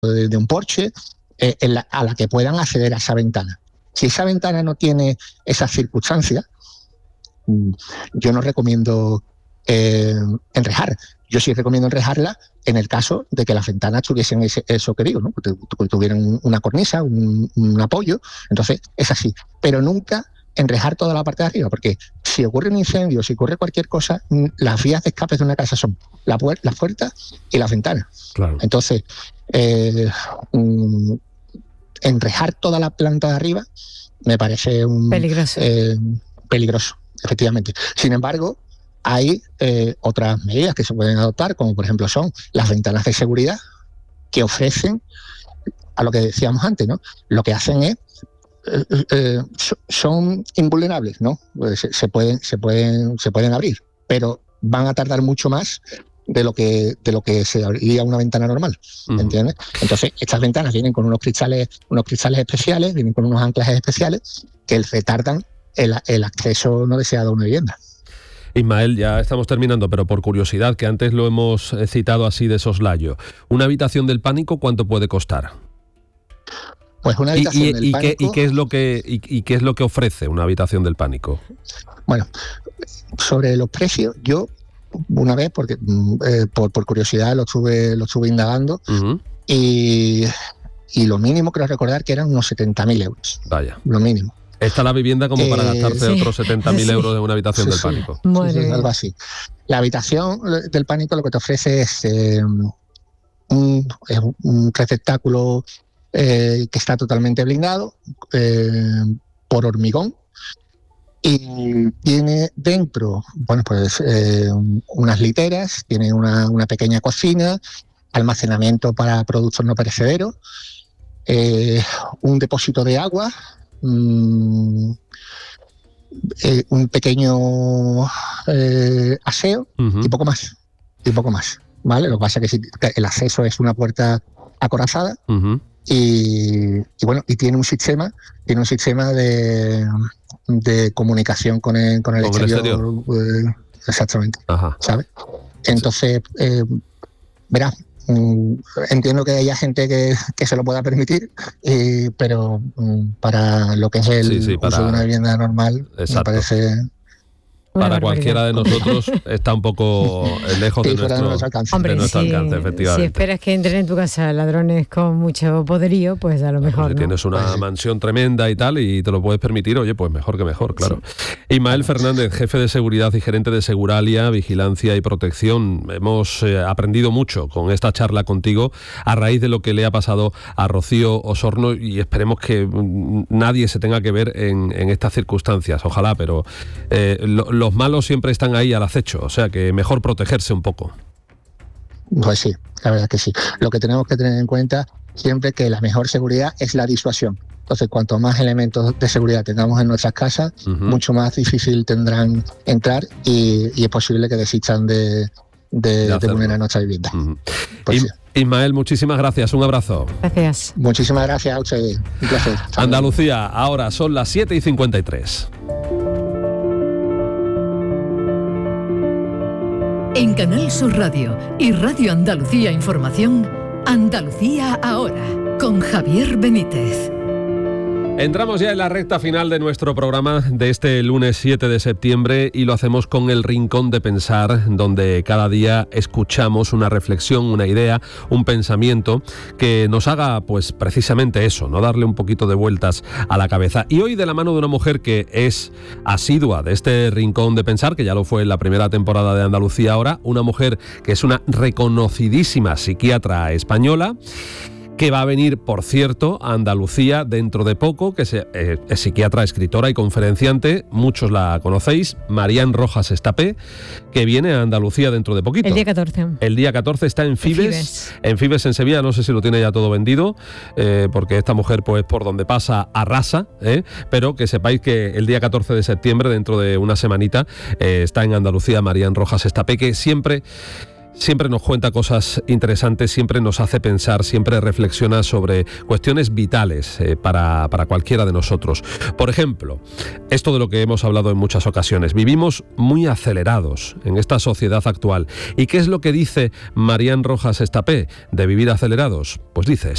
de un porche, a la que puedan acceder a esa ventana. Si esa ventana no tiene esas circunstancias, yo no recomiendo enrejar. Yo sí recomiendo enrejarla en el caso de que las ventanas tuviesen eso que digo, ¿no? Que tuvieran una cornisa, un apoyo. Entonces, es así. Pero nunca enrejar toda la parte de arriba, porque si ocurre un incendio, si ocurre cualquier cosa, las vías de escape de una casa son las puertas y las ventanas. Claro. Entonces, enrejar toda la planta de arriba me parece peligroso, efectivamente. Sin embargo, hay otras medidas que se pueden adoptar, como por ejemplo son las ventanas de seguridad, que ofrecen, a lo que decíamos antes, ¿no? Lo que hacen es son invulnerables, ¿no? Se pueden abrir, pero van a tardar mucho más de lo que se abriría una ventana normal, ¿entiendes? Entonces, estas ventanas vienen con unos cristales especiales, vienen con unos anclajes especiales que retardan el acceso no deseado a una vivienda. Ismael, ya estamos terminando, pero por curiosidad, que antes lo hemos citado así de soslayo, ¿una habitación del pánico cuánto puede costar? Pues una habitación del pánico... ¿Y qué es lo que ofrece una habitación del pánico? Bueno, sobre los precios, yo una vez, porque por curiosidad lo estuve indagando, y lo mínimo creo recordar que eran unos 70.000 euros. Vaya. Lo mínimo. Está la vivienda como para gastarse otros 70.000 euros en una habitación del pánico. Algo así. La habitación del pánico lo que te ofrece es un receptáculo que está totalmente blindado por hormigón, y tiene dentro, bueno, pues unas literas, tiene una pequeña cocina, almacenamiento para productos no perecederos, un depósito de agua, un pequeño aseo y poco más, ¿vale? Lo que pasa es que el acceso es una puerta acorazada. Y bueno, y tiene un sistema de comunicación con el exterior. Exactamente. Ajá. ¿Sabes? Entonces, verás, entiendo que haya gente que se lo pueda permitir, pero para lo que es el uso de una vivienda normal, me parece... Para cualquiera de nosotros está un poco lejos de nuestro alcance. Hombre, efectivamente. Si esperas que entren en tu casa ladrones con mucho poderío, pues a lo mejor si tienes una mansión tremenda y tal, y te lo puedes permitir, oye, pues mejor que mejor, claro. Sí. Ismael Fernández, jefe de seguridad y gerente de Seguralia, Vigilancia y Protección. Hemos aprendido mucho con esta charla contigo a raíz de lo que le ha pasado a Rocío Osorno, y esperemos que nadie se tenga que ver en estas circunstancias. Ojalá, pero los malos siempre están ahí al acecho, o sea que mejor protegerse un poco. Pues sí, la verdad que sí. Lo que tenemos que tener en cuenta siempre que la mejor seguridad es la disuasión. Entonces, cuanto más elementos de seguridad tengamos en nuestras casas, mucho más difícil tendrán entrar y es posible que desistan de vulnerar nuestra vivienda. Pues sí. Ismael, muchísimas gracias, un abrazo. Gracias. Muchísimas gracias a ustedes, un placer. Andalucía, ahora son las 7:53. En Canal Sur Radio y Radio Andalucía Información, Andalucía Ahora, con Javier Benítez. Entramos ya en la recta final de nuestro programa de este lunes 7 de septiembre y lo hacemos con el Rincón de Pensar, donde cada día escuchamos una reflexión, una idea, un pensamiento que nos haga pues precisamente eso, no darle un poquito de vueltas a la cabeza. Y hoy de la mano de una mujer que es asidua de este Rincón de Pensar, que ya lo fue en la primera temporada de Andalucía Ahora, una mujer que es una reconocidísima psiquiatra española, que va a venir, por cierto, a Andalucía dentro de poco, que es psiquiatra, escritora y conferenciante, muchos la conocéis, Marian Rojas Estapé, que viene a Andalucía dentro de poquito. El día 14. El día 14 está en Fibes. En Fibes, en Sevilla, no sé si lo tiene ya todo vendido, porque esta mujer, pues por donde pasa, arrasa, pero que sepáis que el día 14 de septiembre, dentro de una semanita, está en Andalucía Marian Rojas Estapé, que siempre siempre nos cuenta cosas interesantes, siempre nos hace pensar, siempre reflexiona sobre cuestiones vitales para cualquiera de nosotros. Por ejemplo, esto de lo que hemos hablado en muchas ocasiones, vivimos muy acelerados en esta sociedad actual. ¿Y qué es lo que dice Marián Rojas Estapé de vivir acelerados? Pues dice esto.